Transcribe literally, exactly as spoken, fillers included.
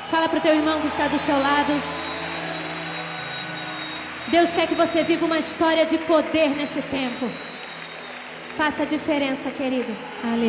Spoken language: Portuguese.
Fala pro teu irmão que está do seu lado. Deus quer que você viva uma história de poder nesse tempo. Faça a diferença, querido. Aleluia.